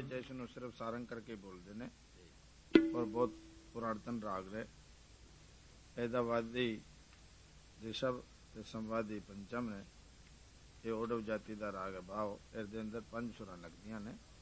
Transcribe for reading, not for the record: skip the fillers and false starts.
ਵਿੱਚ ਇਸ ਨੂੰ ਸਿਰਫ ਸਾਰੰਗ ਕਰਕੇ ਬੋਲਦੇ ਨੇ ਔਰ ਬਹੁਤ ਪੁਰਾਤਨ ਰਾਗ ਨੇ। ਇਹਦਾ ਵਾਦੀ ਰਿਸ਼ਭ ਤੇ ਸੰਵਾਦੀ ਪੰਚਮ ਨੇ। ਇਹ ਓਡਵ ਜਾਤੀ ਦਾ ਰਾਗ ਹੈ ਭਾਵ। ਇਸ ਦੇ ਅੰਦਰ 5 ਸੁਰਾਂ ਲੱਗਦੀਆਂ ਨੇ।